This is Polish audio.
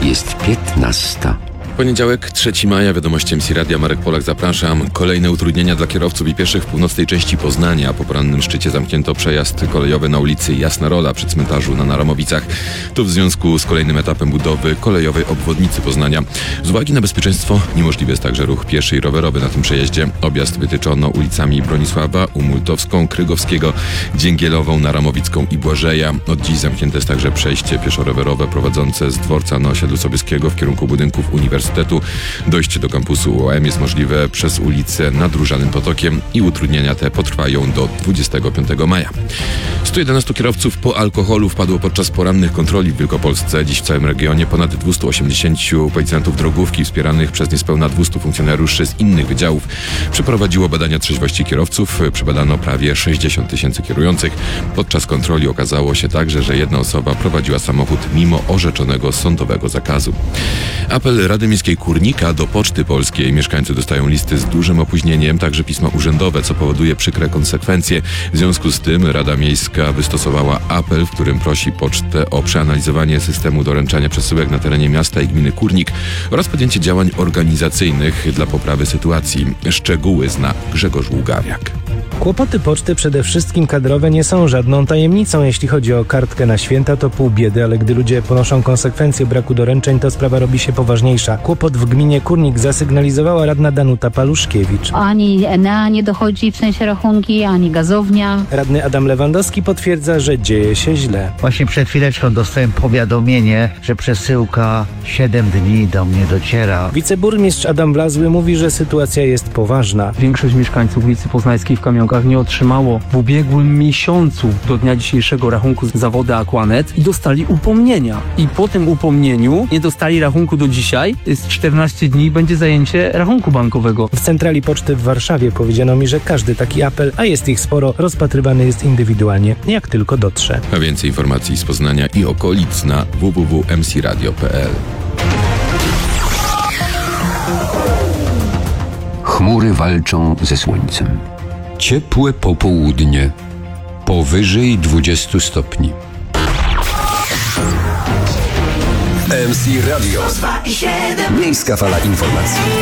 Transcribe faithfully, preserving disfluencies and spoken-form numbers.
Jest piętnasta. Poniedziałek, trzeciego maja, wiadomości M C Radia, Marek Polak, zapraszam. Kolejne utrudnienia dla kierowców i pieszych w północnej części Poznania. Po porannym szczycie zamknięto przejazd kolejowy na ulicy Jasna Rola przy cmentarzu na Naramowicach. To w związku z kolejnym etapem budowy kolejowej obwodnicy Poznania. Z uwagi na bezpieczeństwo niemożliwy jest także ruch pieszy i rowerowy na tym przejeździe. Objazd wytyczono ulicami Bronisława, Umultowską, Krygowskiego, Dzięgielową, Naramowicką i Błażeja. Od dziś zamknięte jest także przejście pieszo-rowerowe prowadzące z dworca na osiedlu Sobieskiego w kierunku budynków uniwersytetu. Dojście do kampusu U A M jest możliwe przez ulicę nad Różanym Potokiem i utrudnienia te potrwają do dwudziestego piątego maja. stu jedenastu kierowców po alkoholu wpadło podczas porannych kontroli w Wielkopolsce. Dziś w całym regionie ponad dwieście osiemdziesiąt policjantów drogówki wspieranych przez niespełna dwieście funkcjonariuszy z innych wydziałów przeprowadziło badania trzeźwości kierowców. Przebadano prawie sześćdziesiąt tysięcy kierujących. Podczas kontroli okazało się także, że jedna osoba prowadziła samochód mimo orzeczonego sądowego zakazu. Apel Rady Miejskiej Kurnika do Poczty Polskiej. Mieszkańcy dostają listy z dużym opóźnieniem, także pisma urzędowe, co powoduje przykre konsekwencje. W związku z tym Rada Miejska wystosowała apel, w którym prosi Pocztę o przeanalizowanie systemu doręczania przesyłek na terenie miasta i gminy Kurnik oraz podjęcie działań organizacyjnych dla poprawy sytuacji. Szczegóły zna Grzegorz Ługawiak. Kłopoty poczty, przede wszystkim kadrowe, nie są żadną tajemnicą. Jeśli chodzi o kartkę na święta, to pół biedy, ale gdy ludzie ponoszą konsekwencje braku doręczeń, to sprawa robi się poważniejsza. Kłopot w gminie Kurnik zasygnalizowała radna Danuta Paluszkiewicz. Ani Enea nie dochodzi, w sensie rachunki, ani gazownia. Radny Adam Lewandowski potwierdza, że dzieje się źle. Właśnie przed chwileczką dostałem powiadomienie, że przesyłka siedem dni do mnie dociera. Wiceburmistrz Adam Wlazły mówi, że sytuacja jest poważna. Większość mieszkańców ulicy Poznańskiej w Kamionkach nie otrzymało w ubiegłym miesiącu do dnia dzisiejszego rachunku za wodę Aquanet i dostali upomnienia. I po tym upomnieniu nie dostali rachunku do dzisiaj. Z czternaście dni będzie zajęcie rachunku bankowego. W centrali poczty w Warszawie powiedziano mi, że każdy taki apel, a jest ich sporo, rozpatrywany jest indywidualnie, jak tylko dotrze. A więcej informacji z Poznania i okolic na w w w kropka m c radio kropka p l. Chmury walczą ze słońcem. Ciepłe popołudnie. Powyżej dwudziestu stopni. M C Radio. Miejska fala informacji.